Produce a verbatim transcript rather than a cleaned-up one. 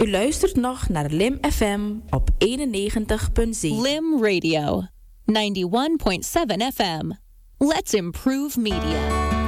U luistert nog naar Lim F M op eenennegentig punt zeven. Lim Radio, ninety-one point seven F M. Let's improve media.